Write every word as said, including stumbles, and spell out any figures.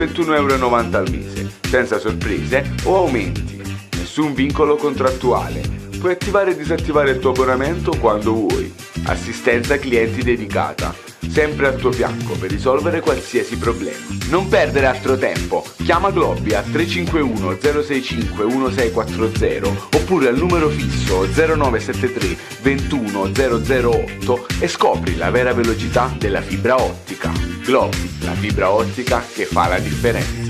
ventuno e novanta euro al mese, senza sorprese o aumenti. Nessun vincolo contrattuale. Puoi attivare e disattivare il tuo abbonamento quando vuoi. Assistenza clienti dedicata, sempre al tuo fianco per risolvere qualsiasi problema. Non perdere altro tempo, chiama Globi a tre cinque uno zero sei cinque uno sei quattro zero oppure al numero fisso zero nove sette tre ventuno zero zero otto e scopri la vera velocità della fibra ottica. Globi, la fibra ottica che fa la differenza.